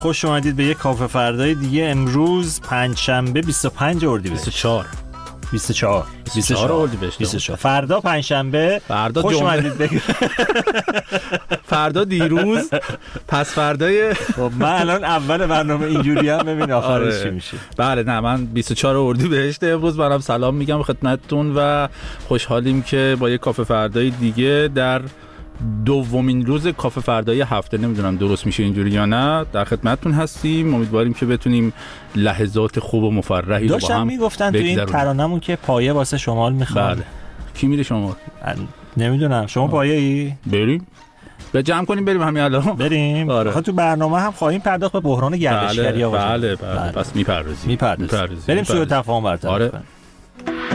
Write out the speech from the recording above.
خوش اومدید به یک کافه فردای دیگه. امروز پنجشنبه 25 اردیبهشت. 24 اردیبهشت. فردا پنجشنبه. فردا خوش اومدید فردا دیروز، پس فردای من الان اول برنامه اینجوری هم ببین آخرش چی میشه. بله نه من 24 اردیبهشت امروز برام سلام میگم خدمتتون و خوشحالیم که با یک کافه فردای دیگه در دومین روز کافه فردای هفته، نمیدونم درست میشه اینجوری یا نه، در خدمتتون هستیم. امیدواریم که بتونیم لحظات خوب و مفرحی رو با هم داشتم میگفتن تو این ترانه‌مون که پایه واسه شمال میخواد. بله. کی میره شمال؟ نمیدونم. شما پایه‌ای؟ بریم به جمع کنیم بریم همین الان. بریم. آره. تو برنامه هم خواهیم پرداخت به بحران گردشگری. بله. پس میپردازیم. بریم سوء تفاهم برطرف کنیم.